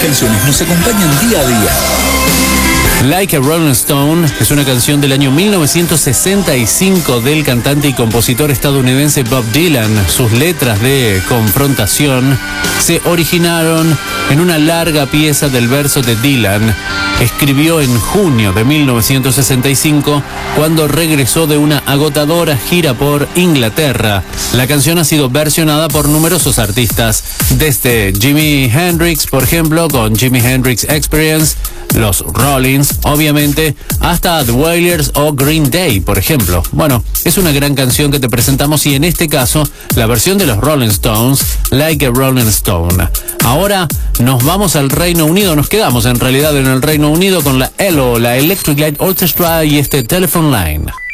canciones nos acompañan día a día. Like a Rolling Stone es una canción del año 1965 del cantante y compositor estadounidense Bob Dylan. Sus letras de confrontación se originaron en una larga pieza del verso de Dylan. Escribió en junio de 1965 cuando regresó de una agotadora gira por Inglaterra. La canción ha sido versionada por numerosos artistas, desde Jimi Hendrix, por ejemplo, con Jimi Hendrix Experience, los Rollins, obviamente, hasta The Wailers o Green Day, por ejemplo. Bueno, es una gran canción que te presentamos y en este caso, la versión de los Rolling Stones, Like a Rolling Stone. Ahora nos vamos al Reino Unido, nos quedamos en realidad en el Reino Unido con la ELO, la Electric Light Orchestra y este Telephone Line.